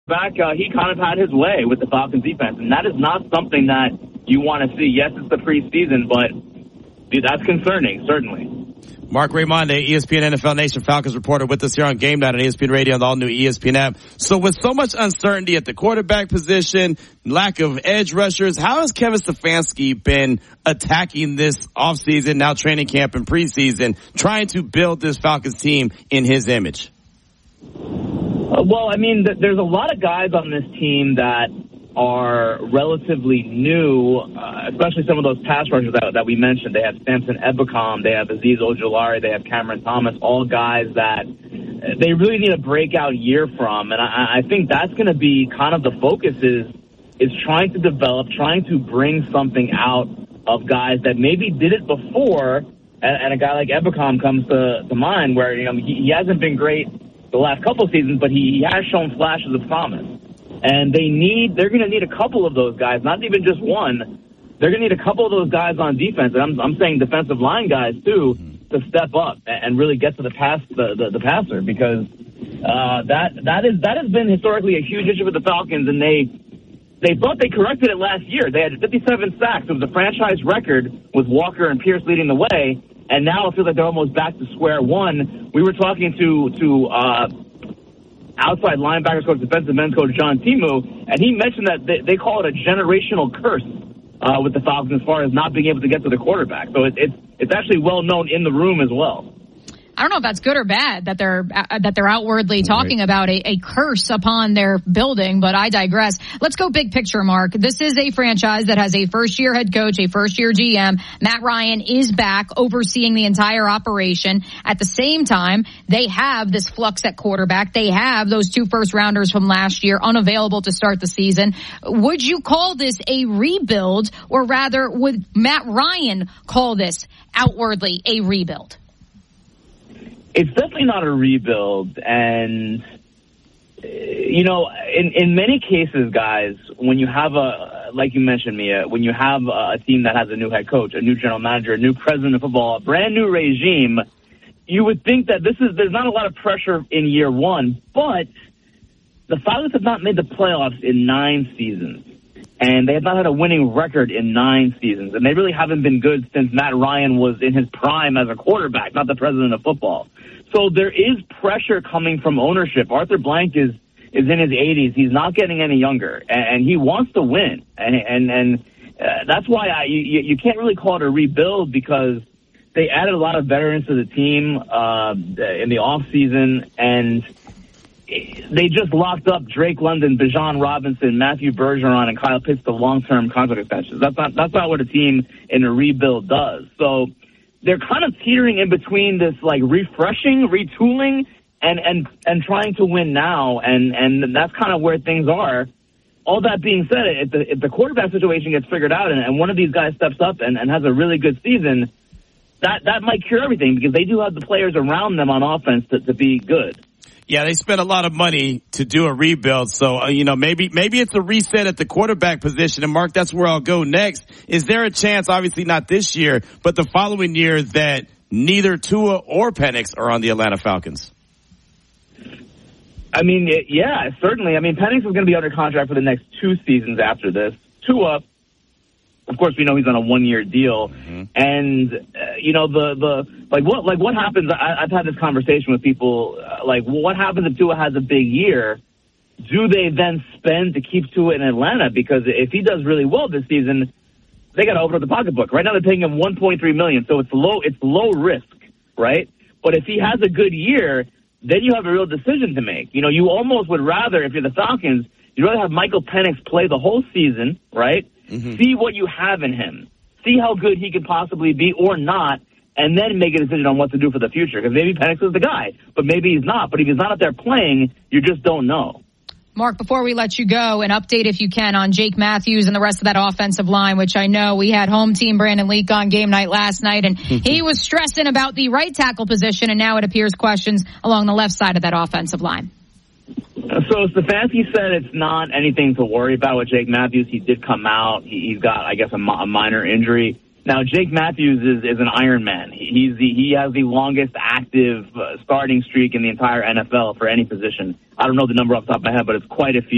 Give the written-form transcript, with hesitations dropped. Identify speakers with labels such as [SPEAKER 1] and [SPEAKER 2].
[SPEAKER 1] back, he kind of had his way with the Falcons defense, and that is not something that you want to see. Yes, it's the preseason, but that's concerning, certainly.
[SPEAKER 2] Mark Raymonde, ESPN NFL Nation Falcons reporter with us here on Game Night on ESPN Radio and the all-new ESPN app. So with so much uncertainty at the quarterback position, lack of edge rushers, how has Kevin Stefanski been attacking this offseason, now training camp and preseason, trying to build this Falcons team in his image?
[SPEAKER 1] Well, I mean, there's a lot of guys on this team that are relatively new, especially some of those pass rushers that we mentioned. They have Samson Ebukam, they have Azeez Ojulari, they have Cameron Thomas, all guys that they really need a breakout year from. And I think that's going to be kind of the focus is trying to develop, trying to bring something out of guys that maybe did it before. And a guy like Ebukam comes to mind where, he hasn't been great the last couple of seasons, but he has shown flashes of promise. And they're going to need a couple of those guys, not even just one. They're going to need a couple of those guys on defense, and I'm saying defensive line guys too, to step up and really get to the passer, because that has been historically a huge issue with the Falcons, and they thought they corrected it last year. They had 57 sacks. It was a franchise record with Walker and Pierce leading the way, and now it feels like they're almost back to square one. We were talking to outside linebackers coach, defensive end coach John Timu, and he mentioned that they call it a generational curse with the Falcons as far as not being able to get to the quarterback. So it's actually well known in the room as well.
[SPEAKER 3] I don't know if that's good or bad that they're outwardly talking about a curse upon their building, but I digress. Let's go big picture, Mark. This is a franchise that has a first-year head coach, a first-year GM. Matt Ryan is back overseeing the entire operation. At the same time, they have this flux at quarterback. They have those 2 first-rounders from last year unavailable to start the season. Would you call this a rebuild, or rather, would Matt Ryan call this outwardly a rebuild?
[SPEAKER 1] It's definitely not a rebuild, and in many cases, guys, when you have like you mentioned, Mia, when you have a team that has a new head coach, a new general manager, a new president of football, a brand new regime, you would think that there's not a lot of pressure in year one, but the Falcons have not made the playoffs in 9 seasons. And they have not had a winning record in 9 seasons. And they really haven't been good since Matt Ryan was in his prime as a quarterback, not the president of football. So there is pressure coming from ownership. Arthur Blank is in his 80s. He's not getting any younger. And he wants to win. And that's why you can't really call it a rebuild, because they added a lot of veterans to the team in the offseason. And they just locked up Drake London, Bijan Robinson, Matthew Bergeron, and Kyle Pitts to long-term contract extensions. That's not what a team in a rebuild does. So they're kind of teetering in between this like refreshing, retooling, and trying to win now, and that's kind of where things are. All that being said, if the quarterback situation gets figured out and one of these guys steps up and has a really good season, that might cure everything, because they do have the players around them on offense to be good.
[SPEAKER 2] Yeah, they spent a lot of money to do a rebuild. So, maybe it's a reset at the quarterback position. And Mark, that's where I'll go next. Is there a chance, obviously not this year, but the following year, that neither Tua or Penix are on the Atlanta Falcons?
[SPEAKER 1] I mean, yeah, certainly. I mean, Penix is going to be under contract for the next 2 seasons after this. Tua, of course, we know he's on a 1-year deal. Mm-hmm. And, what happens? I've had this conversation with people, what happens if Tua has a big year? Do they then spend to keep Tua in Atlanta? Because if he does really well this season, they got to open up the pocketbook. Right now they're paying him $1.3 million, so it's low risk, right? But if he has a good year, then you have a real decision to make. You almost would rather, if you're the Falcons, you'd rather have Michael Penix play the whole season, right? Mm-hmm. See what you have in him. See how good he could possibly be or not, and then make a decision on what to do for the future. Because maybe Penix is the guy, but maybe he's not. But if he's not out there playing, you just don't know.
[SPEAKER 3] Mark, before we let you go, an update, if you can, on Jake Matthews and the rest of that offensive line, which I know we had home team Brandon Leak on Game Night last night, and he was stressing about the right tackle position, and now it appears questions along the left side of that offensive line.
[SPEAKER 1] So Stefanski said it's not anything to worry about with Jake Matthews. He did come out. He's got, I guess, a minor injury. Now, Jake Matthews is an Iron Man. He has the longest active starting streak in the entire NFL for any position. I don't know the number off the top of my head, but it's quite a few.